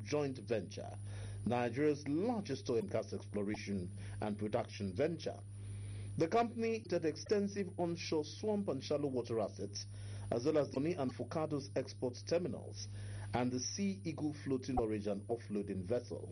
joint venture, Nigeria's largest oil and gas exploration and production venture. The company had extensive onshore swamp and shallow water assets, as well as Donny and Focado's export terminals and the Sea Eagle floating storage and offloading vessel.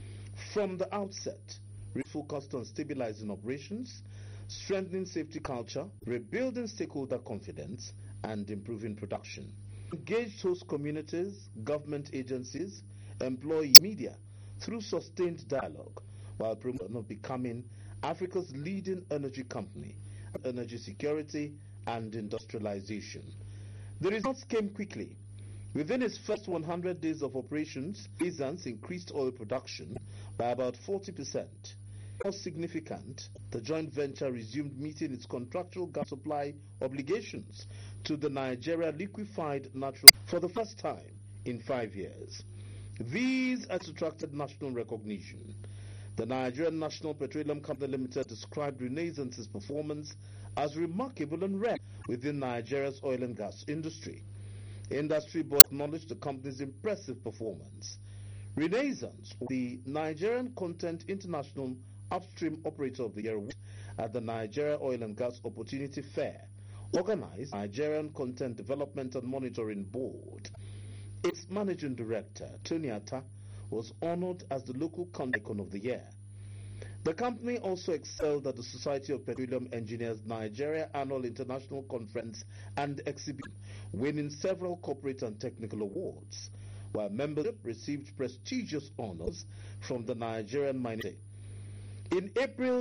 From the outset, we focused on stabilizing operations, strengthening safety culture, rebuilding stakeholder confidence, and improving production. Engaged host communities, government agencies, employee media through sustained dialogue while promoting of becoming Africa's leading energy company, energy security and industrialization. The results came quickly. Within its first 100 days of operations, Renaissance increased oil production by about 40%. More significant, the joint venture resumed meeting its contractual gas supply obligations to the Nigeria liquefied natural for the first time in 5 years. These attracted national recognition. The Nigerian National Petroleum Company Limited described Renaissance's performance as remarkable and rare within Nigeria's oil and gas industry. Industry board acknowledged the company's impressive performance. Renaissance, the Nigerian Content International Upstream Operator of the Year at the Nigeria Oil and Gas Opportunity Fair, organized Nigerian Content Development and Monitoring Board. Its managing director, Tony Atta, was honored as the local icon of the year. The company also excelled at the Society of Petroleum Engineers Nigeria Annual International Conference and Exhibition, winning several corporate and technical awards, while membership received prestigious honors from the Nigerian minority. In April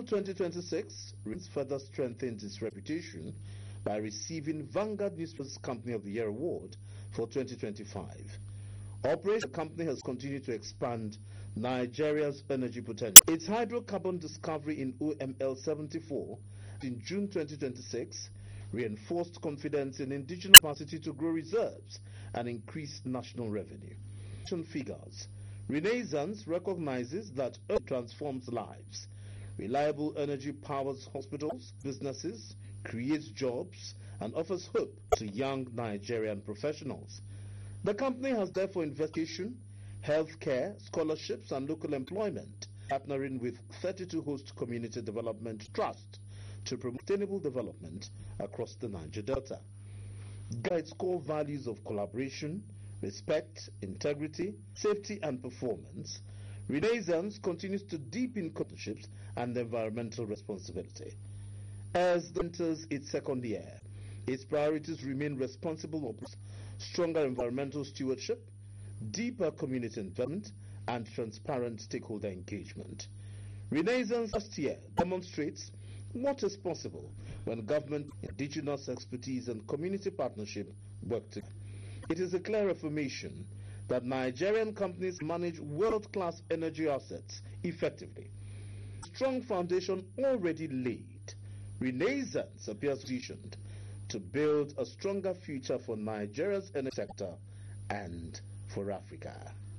2026, Renaissance further strengthened its reputation by receiving Vanguard Newspaper's Company of the Year award for 2025. Operation the company has continued to expand Nigeria's energy potential. Its hydrocarbon discovery in OML 74 in June 2026 reinforced confidence in indigenous capacity to grow reserves and increase national revenue. Figures. Renaissance recognizes that energy transforms lives. Reliable energy powers hospitals, businesses, creates jobs, and offers hope to young Nigerian professionals. The company has therefore investigation, healthcare, scholarships, and local employment, partnering with 32 host community development trusts to promote sustainable development across the Niger Delta. Guides core values of collaboration, respect, integrity, safety, and performance. Renaissance continues to deepen partnerships and environmental responsibility. As it enters its second year, its priorities remain responsible operations, stronger environmental stewardship, deeper community involvement, and transparent stakeholder engagement. Renaissance last year demonstrates what is possible when government, indigenous expertise, and community partnership work together. It is a clear affirmation that Nigerian companies manage world-class energy assets effectively. Strong foundation already laid, Renaissance appears positioned to build a stronger future for Nigeria's energy sector and for Africa.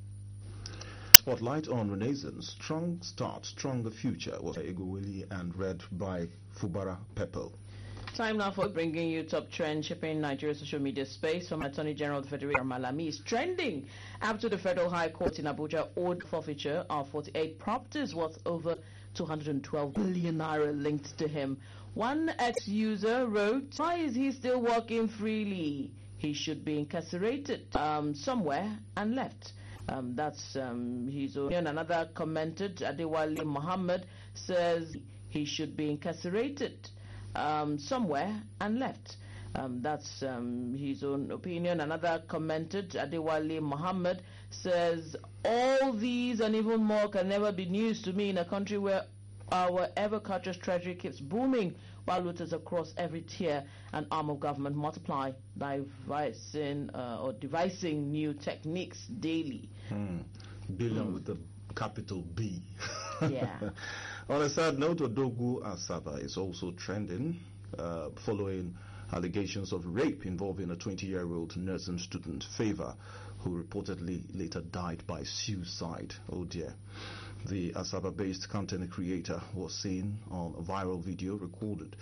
Spotlight on Renaissance, Strong Start, Stronger Future was by Egowili and read by Fubara Pepel. Time now for bringing you top trend shipping Nigeria's social media space from Attorney General of the Federation Malami is trending after the Federal High Court in Abuja ordered forfeiture of 48 properties worth over 212 billion naira linked to him. One ex-user wrote, "Why is he still walking freely? He should be incarcerated somewhere and left." That's his opinion. Another commented, Adewale Muhammad says he should be incarcerated somewhere and left. That's his own opinion. Another commented, Adewale Muhammad says, "All these and even more can never be news to me in a country where our ever-cautious treasury keeps booming while looters across every tier and arm of government multiply, devising new techniques daily." Billion with the capital B. Yeah. On a sad note, Odogwu Asaba is also trending following allegations of rape involving a 20-year-old nursing student, Favor, who reportedly later died by suicide. Oh dear. The Asaba-based content creator was seen on a viral video recorded